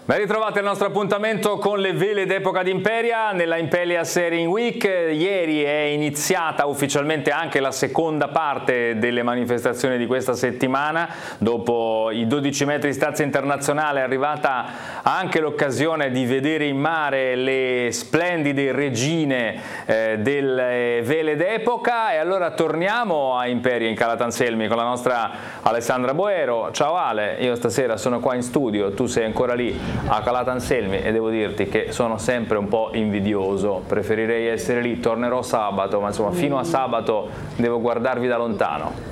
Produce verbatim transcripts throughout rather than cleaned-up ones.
Ben ritrovati al nostro appuntamento con le vele d'epoca d'Imperia nella Imperia Sailing Week. Ieri è iniziata ufficialmente anche la seconda parte delle manifestazioni di questa settimana. Dopo i dodici metri di stazza internazionale è arrivata anche l'occasione di vedere in mare le splendide regine eh, delle vele d'epoca, e allora torniamo a Imperia in Calatafimi con la nostra Alessandra Boero. Ciao Ale, io stasera sono qua in studio, tu sei ancora lì a Calatafimi e devo dirti che sono sempre un po' invidioso, preferirei essere lì, tornerò sabato, ma insomma fino a sabato devo guardarvi da lontano.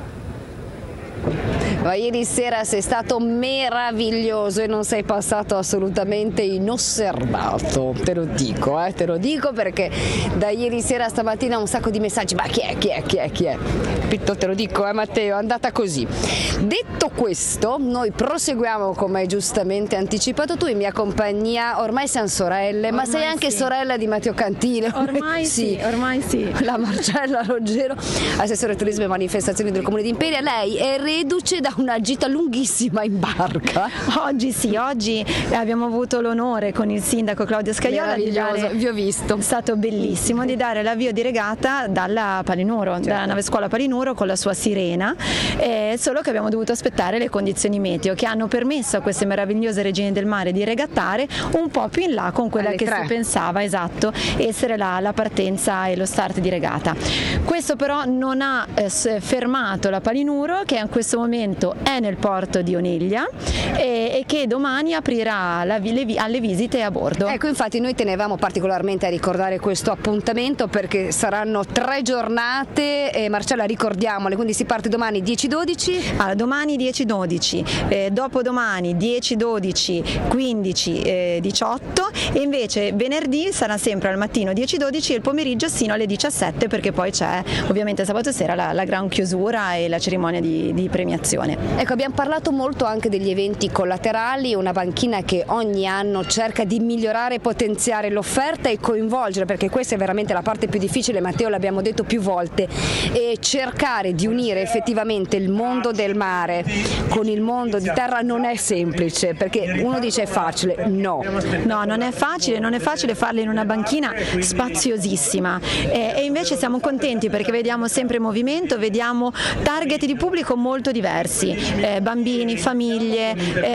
Ma ieri sera sei stato meraviglioso e non sei passato assolutamente inosservato, te lo dico, eh, te lo dico perché da ieri sera a stamattina un sacco di messaggi, ma chi è, chi è, chi è, chi è? Pitto, te lo dico, eh Matteo, è andata così. Detto questo, noi proseguiamo come hai giustamente anticipato tu in mia compagnia, ormai siamo sorelle, ormai ma sei anche sì. sorella di Matteo Cantile. Ormai sì, ormai sì. La Marcella Ruggero, assessore turismo e manifestazioni del Comune di Imperia, lei è reduce da una gita lunghissima in barca. Oggi sì, oggi abbiamo avuto l'onore con il sindaco Claudio Scajola di dare, vi ho visto. È stato bellissimo, di dare l'avvio di regata dalla Palinuro, certo. dalla nave scuola Palinuro con la sua sirena, eh, solo che abbiamo dovuto aspettare le condizioni meteo che hanno permesso a queste meravigliose regine del mare di regattare un po' più in là con quella Alle che tre. si pensava, esatto, essere la, la partenza e lo start di regata. Questo però non ha eh, fermato la Palinuro, che in questo momento è nel porto di Oneglia e, e che domani aprirà la, le, alle visite a bordo. Ecco, infatti noi tenevamo particolarmente a ricordare questo appuntamento perché saranno tre giornate, e Marcella ricordiamole, quindi si parte domani dieci dodici? Allora, domani dieci dodici, eh, dopodomani dieci dodici, quindici, eh, diciotto, e invece venerdì sarà sempre al mattino dieci dodici e il pomeriggio sino alle diciassette, perché poi c'è ovviamente sabato sera la, la gran chiusura e la cerimonia di, di premiazione. Ecco, abbiamo parlato molto anche degli eventi collaterali, una banchina che ogni anno cerca di migliorare e potenziare l'offerta e coinvolgere, perché questa è veramente la parte più difficile, Matteo, l'abbiamo detto più volte, e cercare di unire effettivamente il mondo del mare con il mondo di terra non è semplice, perché uno dice è facile, no. No, non è facile, non è facile farlo in una banchina spaziosissima, e, e invece siamo contenti perché vediamo sempre movimento, vediamo target di pubblico molto diversi, eh, bambini, famiglie,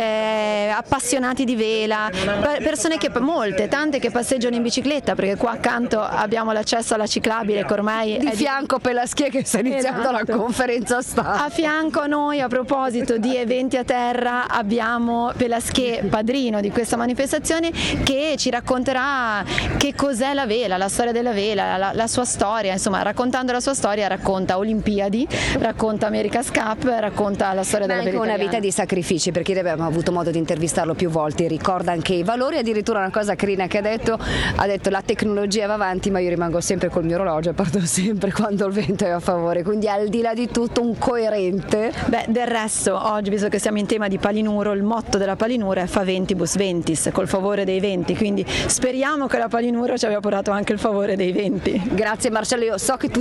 eh, appassionati di vela, persone che, molte, tante che passeggiano in bicicletta, perché qua accanto abbiamo l'accesso alla ciclabile che ormai di è fianco di... Pelaschier, che sta iniziando esatto. la conferenza stampa. A fianco a noi, a proposito di eventi a terra, abbiamo Pelaschier, padrino di questa manifestazione, che ci racconterà che cos'è la vela, la storia della vela, la, la sua storia, insomma, raccontando la sua storia racconta Olimpiadi, racconta America's Cup, racconta la storia Ma della anche vela una italiana. vita di sacrifici, perché abbiamo avuto modo di intervistarlo più volte, ricorda anche i valori, addirittura una cosa carina che ha detto, ha detto la tecnologia va avanti ma io rimango sempre col mio orologio e parto sempre quando il vento è a favore, quindi al di là di tutto un coerente. Beh, del resto oggi, visto che siamo in tema di Palinuro, il motto della Palinuro è Faventibus Ventis, col favore dei venti, quindi speriamo che la Palinuro ci abbia portato anche il favore dei venti. Grazie Marcello, io so che tu